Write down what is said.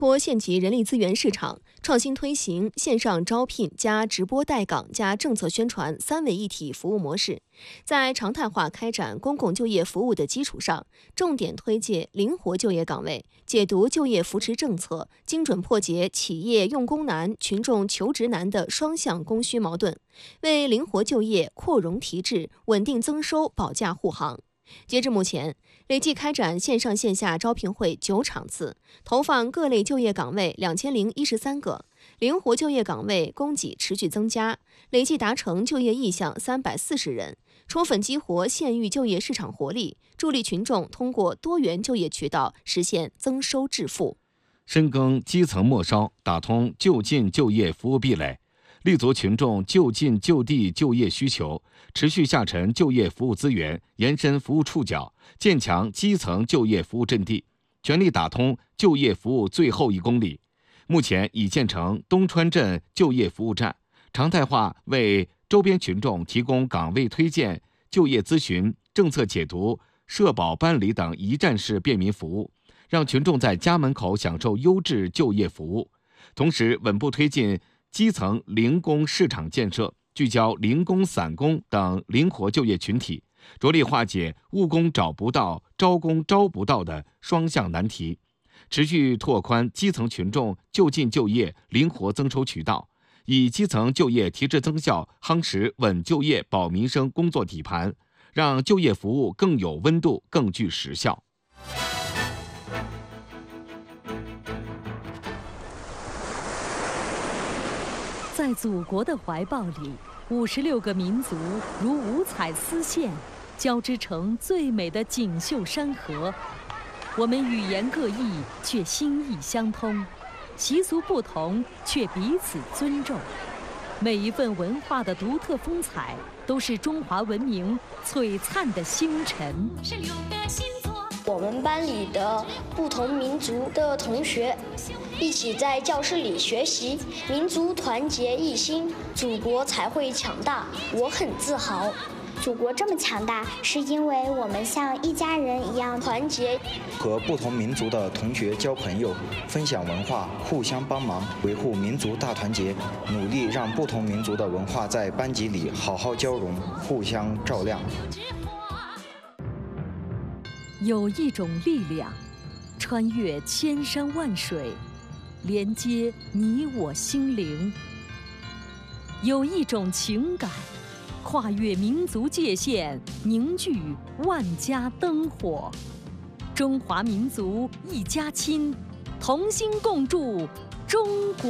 拨县级人力资源市场，创新推行线上招聘加直播带岗加政策宣传三位一体服务模式，在常态化开展公共就业服务的基础上，重点推介灵活就业岗位，解读就业扶持政策，精准破解企业用工难、群众求职难的双向供需矛盾，为灵活就业、扩容提质、稳定增收保驾护航。截至目前，累计开展线上线下招聘会9场次，投放各类就业岗位2013个，灵活就业岗位供给持续增加，累计达成就业意向340人，充分激活县域就业市场活力，助力群众通过多元就业渠道实现增收致富。 深耕基层末梢，打通就近就业服务壁垒，立足群众就近就地就业需求，持续下沉就业服务资源，延伸服务触角，建强基层就业服务阵地，全力打通就业服务最后1公里。目前已建成东川镇就业服务站，常态化为周边群众提供岗位推荐、就业咨询、政策解读、社保办理等一站式便民服务，让群众在家门口享受优质就业服务。同时，稳步推进基层零工市场建设，聚焦零工、散工等灵活就业群体，着力化解务工找不到、招工招不到的双向难题，持续拓宽基层群众就近就业灵活增收渠道，以基层就业提质增效，夯实稳就业保民生工作底盘，让就业服务更有温度、更具实效。 在祖国的怀抱里，56个民族如五彩丝线，交织成最美的锦绣山河。我们语言各异，却心意相通；习俗不同，却彼此尊重。每一份文化的独特风采，都是中华文明璀璨的星辰。 我们班里的不同民族的同学一起在教室里学习，民族团结一心，祖国才会强大。我很自豪。 祖国这么强大，是因为我们像一家人一样团结。 和不同民族的同学交朋友，分享文化，互相帮忙，维护民族大团结，努力让不同民族的文化在班级里好好交融，互相照亮。 有一种力量，穿越千山万水，连接你我心灵；有一种情感，跨越民族界限，凝聚万家灯火。中华民族一家亲，同心共筑中国。